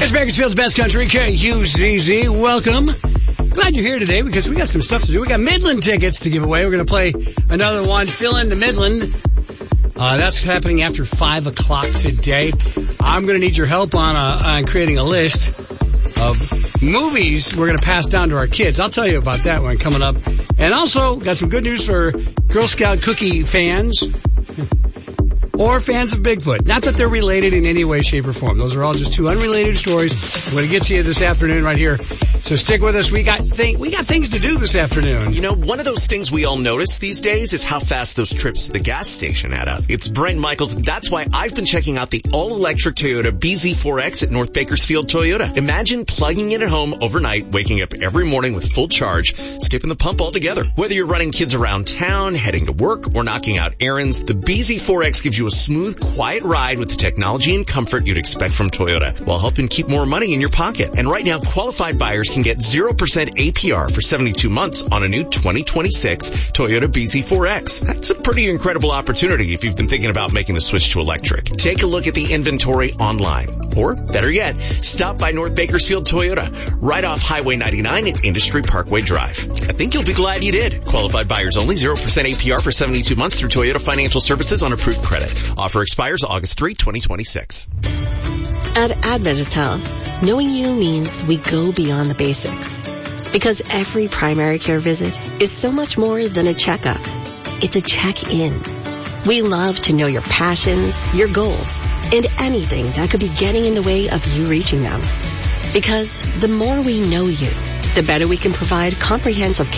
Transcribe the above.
It's Bakersfield's Best Country, KUZZ. Welcome. Glad you're here today because we got some stuff to do. We got Midland tickets to give away. We're going to play another one, Fill in the Midland. That's happening after 5 o'clock today. I'm going to need your help on creating a list of movies we're going to pass down to our kids. I'll tell you about that one coming up. And also, got some good news for Girl Scout cookie fans. Or fans of Bigfoot. Not that they're related in any way, shape, or form. Those are all just two unrelated stories. I'm going to get to you this afternoon right here. So stick with us. We got things to do this afternoon. You know, one of those things we all notice these days is how fast those trips to the gas station add up. It's Brent Michaels, and that's why I've been checking out the all-electric Toyota BZ4X at North Bakersfield Toyota. Imagine plugging in at home overnight, waking up every morning with full charge, skipping the pump altogether. Whether you're running kids around town, heading to work, or knocking out errands, the BZ4X gives you a smooth, quiet ride with the technology and comfort you'd expect from Toyota, while helping keep more money in your pocket. And right now, qualified buyers can get 0% APR for 72 months on a new 2026 Toyota BZ4X. That's a pretty incredible opportunity if you've been thinking about making the switch to electric. Take a look at the inventory online. Or, better yet, stop by North Bakersfield Toyota, right off Highway 99 at Industry Parkway Drive. I think you'll be glad you did. Qualified buyers only, 0% APR for 72 months through Toyota Financial Services on approved credit. Offer expires August 3, 2026. At Adventitel, knowing you means we go beyond the basics. Because every primary care visit is so much more than a checkup. It's a check-in. We love to know your passions, your goals, and anything that could be getting in the way of you reaching them. Because the more we know you, the better we can provide comprehensive care.